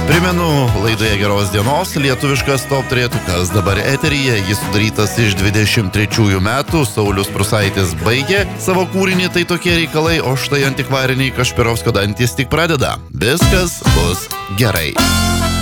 Primenu, laidoje Geros dienos lietuviškas top turėtukas dabar eteryje, jis sudarytas iš 23 metų, Saulius Prūsaitis baigė savo kūrinį Tai tokie reikalai, o štai antikvariniai Kašpirovskio dantys tik pradeda. Viskas bus gerai.